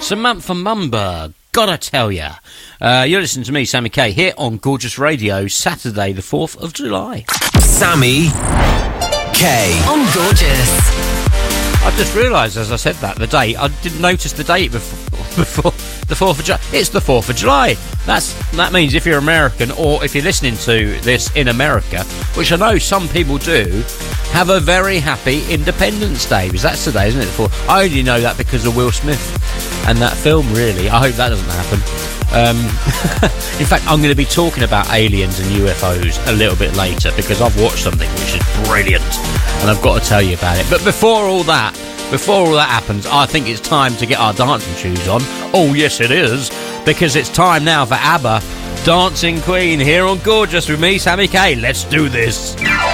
Samantha Mumba, gotta tell ya. You're listening to me, Sammy K, here on Gorgeous Radio, Saturday the 4th of July. Sammy K. On Gorgeous. I just realised as I said that, the date, I didn't notice the date before the 4th of July. It's the 4th of July. That means if you're American, or if you're listening to this in America, which I know some people do, have a very happy Independence Day, because that's today, isn't it? I only know that because of Will Smith and that film, really. I hope that doesn't happen. In fact, I'm going to be talking about aliens and UFOs a little bit later, because I've watched something which is brilliant, and I've got to tell you about it. But before all that happens, I think it's time to get our dancing shoes on. Oh, yes, it is, because it's time now for ABBA, Dancing Queen, here on Gorgeous with me, Sammy K. Let's do this.